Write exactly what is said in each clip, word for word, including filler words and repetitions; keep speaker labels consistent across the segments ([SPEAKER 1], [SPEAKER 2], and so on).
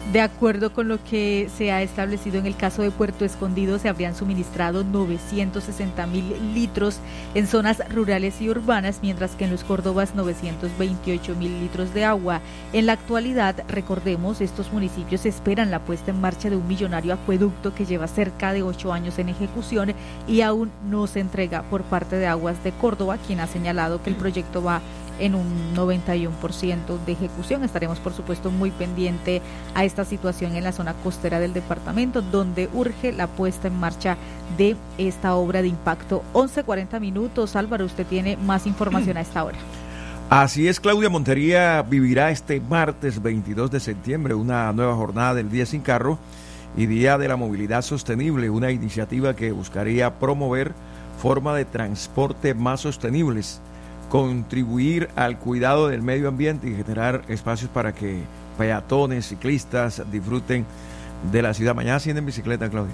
[SPEAKER 1] De acuerdo con lo que se ha establecido en el caso de Puerto Escondido, se habrían suministrado novecientos sesenta mil litros en zonas rurales y urbanas, mientras que en Los Córdobas novecientos veintiocho mil litros de agua. En la actualidad, recordemos, estos municipios esperan la puesta en marcha de un millonario acueducto que lleva cerca de ocho años en ejecución y aún no se entrega por parte de Aguas de Córdoba, quien ha señalado que el proyecto va en un noventa y uno por ciento de ejecución. Estaremos, por supuesto, muy pendiente a esta situación en la zona costera del departamento, donde urge la puesta en marcha de esta obra de impacto. once cuarenta minutos. Álvaro, usted tiene más información a esta hora.
[SPEAKER 2] Así es, Claudia. Montería vivirá este martes veintidós de septiembre una nueva jornada del Día Sin Carro y Día de la Movilidad Sostenible, una iniciativa que buscaría promover formas de transporte más sostenibles, contribuir al cuidado del medio ambiente y generar espacios para que peatones, ciclistas disfruten de la ciudad. Mañana asciende en bicicleta, Claudia.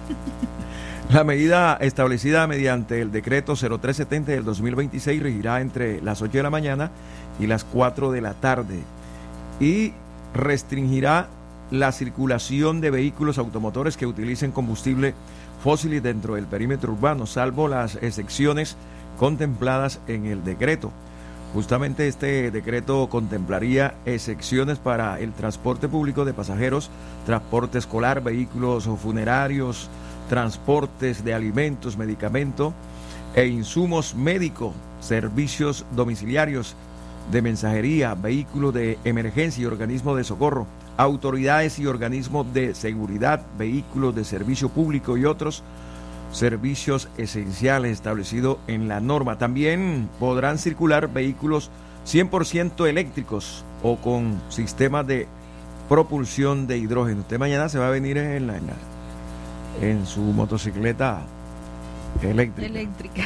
[SPEAKER 2] La medida establecida mediante el decreto cero tres setenta del dos mil veintiséis regirá entre las ocho de la mañana y las cuatro de la tarde y restringirá la circulación de vehículos automotores que utilicen combustible fósil dentro del perímetro urbano, salvo las excepciones contempladas en el decreto. Justamente este decreto contemplaría excepciones para el transporte público de pasajeros, transporte escolar, vehículos funerarios, transportes de alimentos, medicamentos e insumos médicos, servicios domiciliarios de mensajería, vehículos de emergencia y organismos de socorro, autoridades y organismos de seguridad, vehículos de servicio público y otros servicios esenciales establecidos en la norma. También podrán circular vehículos cien por ciento eléctricos o con sistemas de propulsión de hidrógeno. Usted mañana se va a venir en, la, en, la, en su motocicleta eléctrica.
[SPEAKER 1] Eléctrica.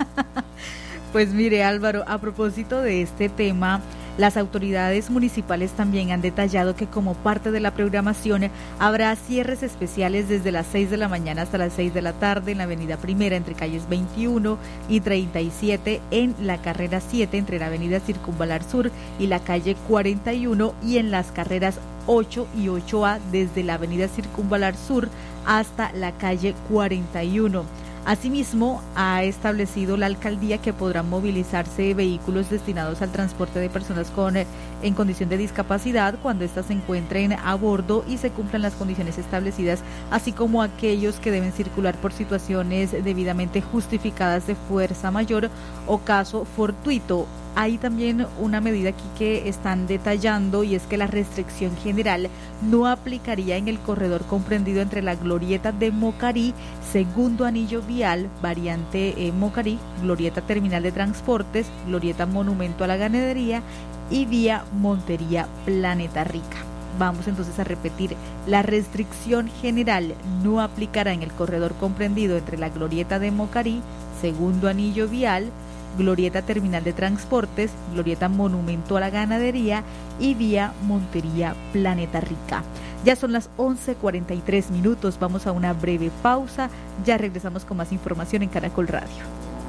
[SPEAKER 1] Pues mire, Álvaro, a propósito de este tema, las autoridades municipales también han detallado que como parte de la programación habrá cierres especiales desde las seis de la mañana hasta las seis de la tarde en la avenida Primera entre calles veintiuno y treinta y siete, en la carrera siete entre la avenida Circunvalar Sur y la calle cuarenta y uno y en las carreras ocho y ocho A desde la avenida Circunvalar Sur hasta la calle cuarenta y uno. Asimismo, ha establecido la alcaldía que podrán movilizarse vehículos destinados al transporte de personas con en condición de discapacidad cuando éstas se encuentren a bordo y se cumplan las condiciones establecidas, así como aquellos que deben circular por situaciones debidamente justificadas de fuerza mayor o caso fortuito. Hay también una medida aquí que están detallando y es que la restricción general no aplicaría en el corredor comprendido entre la glorieta de Mocarí, segundo anillo vial, variante eh, Mocarí, glorieta terminal de transportes, glorieta monumento a la ganadería y vía Montería Planeta Rica. Vamos entonces a repetir, la restricción general no aplicará en el corredor comprendido entre la glorieta de Mocarí, segundo anillo vial, glorieta terminal de transportes, glorieta monumento a la ganadería y vía Montería Planeta Rica. Ya son las once cuarenta y tres minutos, vamos a una breve pausa, ya regresamos con más información en Caracol Radio.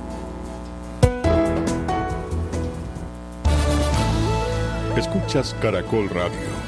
[SPEAKER 3] Escuchas Caracol Radio.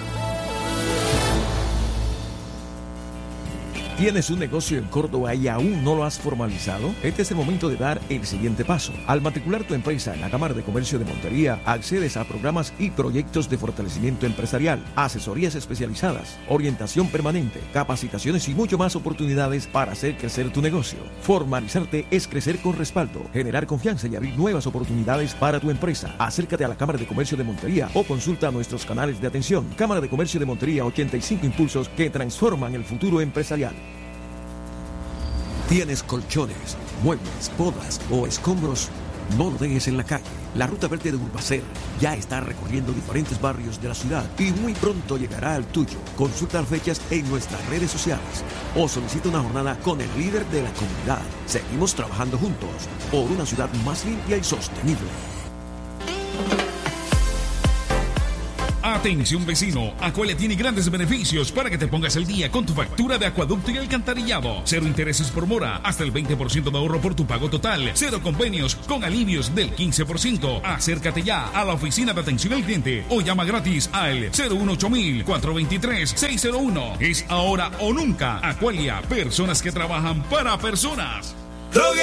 [SPEAKER 2] ¿Tienes un negocio en Córdoba y aún no lo has formalizado? Este es el momento de dar el siguiente paso. Al matricular tu empresa en la Cámara de Comercio de Montería, accedes a programas y proyectos de fortalecimiento empresarial, asesorías especializadas, orientación permanente, capacitaciones y mucho más oportunidades para hacer crecer tu negocio. Formalizarte es crecer con respaldo, generar confianza y abrir nuevas oportunidades para tu empresa. Acércate a la Cámara de Comercio de Montería o consulta nuestros canales de atención. Cámara de Comercio de Montería, ochenta y cinco impulsos que transforman el futuro empresarial. ¿Tienes colchones, muebles, podas o escombros? No lo dejes en la calle. La Ruta Verde de Urbacer ya está recorriendo diferentes barrios de la ciudad y muy pronto llegará al tuyo. Consulta las fechas en nuestras redes sociales o solicita una jornada con el líder de la comunidad. Seguimos trabajando juntos por una ciudad más limpia y sostenible.
[SPEAKER 4] Atención vecino, Acualia tiene grandes beneficios para que te pongas al día con tu factura de acueducto y alcantarillado. Cero intereses por mora, hasta el veinte por ciento de ahorro por tu pago total. Cero convenios con alivios del quince por ciento. Acércate ya a la oficina de atención al cliente o llama gratis al cero uno ocho mil, cuatro dos tres, seis cero uno. Es ahora o nunca. Acualia, personas que trabajan para personas.